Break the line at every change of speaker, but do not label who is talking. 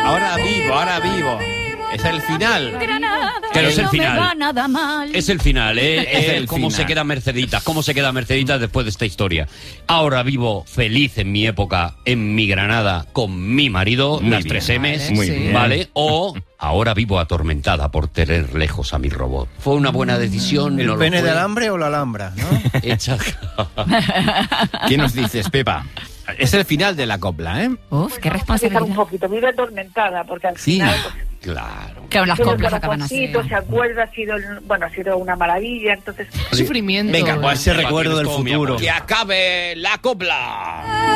ahora vivo. Es el final.
Pero es el
No me va
final.
nada mal.
Es el final, ¿eh?
Es el
cómo
final.
se queda Mercedita después de esta historia. Ahora vivo feliz en mi época, en mi Granada, con mi marido,
Muy
las
bien.
3 M's,
Vale,
Muy
sí.
bien.
¿vale? O ahora vivo atormentada por tener lejos a mi robot. ¿Fue una buena decisión?
¿El
¿No lo
pene
fue?
de alambre o la alhambra? ¿No?
Hecha...
¿Qué nos dices, Pepa? Es el final de la copla, ¿eh?
Uf, qué
Un
responsabilidad.
poquito, vive atormentada, porque al
Sí.
final... pues,
Claro.
Claro, las
tiene el
coplas acaban así.
corazoncito, se acuerda, ha sido una maravilla, entonces...
Sufrimiento.
Venga, pues ese
Pepa,
recuerdo
tienes
del
todo mi
futuro.
amor. ¡Que acabe la copla!